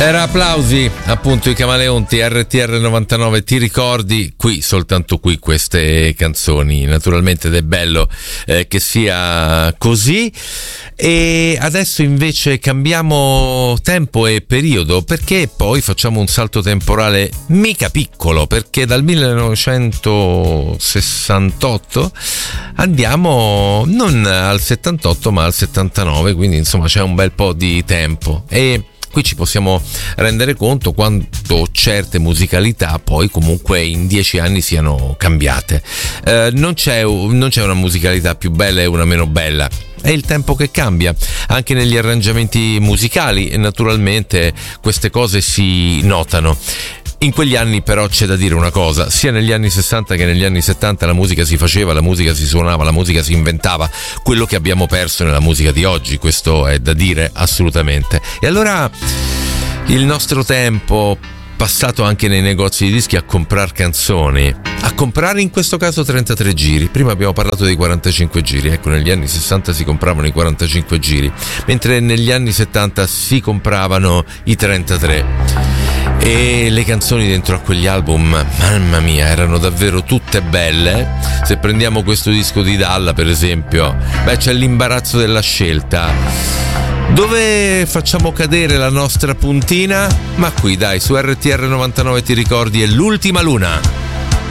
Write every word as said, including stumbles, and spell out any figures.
Era Applausi, appunto, i Camaleonti, R T R novantanove, ti ricordi? Qui, soltanto qui, queste canzoni, naturalmente, ed è bello eh, che sia così. E adesso invece cambiamo tempo e periodo, perché poi facciamo un salto temporale mica piccolo, perché dal millenovecentosessantotto andiamo non al settantotto ma al settantanove, quindi insomma c'è un bel po' di tempo. E qui ci possiamo rendere conto quanto certe musicalità poi comunque in dieci anni siano cambiate. Eh, non c'è, non c'è una musicalità più bella e una meno bella. È il tempo che cambia, anche negli arrangiamenti musicali, e naturalmente queste cose si notano. In quegli anni però c'è da dire una cosa: sia negli anni sessanta che negli anni settanta la musica si faceva, la musica si suonava, la musica si inventava, quello che abbiamo perso nella musica di oggi, questo è da dire assolutamente. E allora il nostro tempo passato anche nei negozi di dischi a comprare canzoni, a comprare in questo caso trentatré giri. Prima abbiamo parlato dei quarantacinque giri, ecco, negli anni sessanta si compravano i quarantacinque giri, mentre negli anni settanta si compravano i trentatré. E le canzoni dentro a quegli album, mamma mia, erano davvero tutte belle. Se prendiamo questo disco di Dalla, per esempio, beh, c'è l'imbarazzo della scelta. Dove facciamo cadere la nostra puntina? Ma qui, dai, su R T R novantanove, ti ricordi, è l'ultima luna.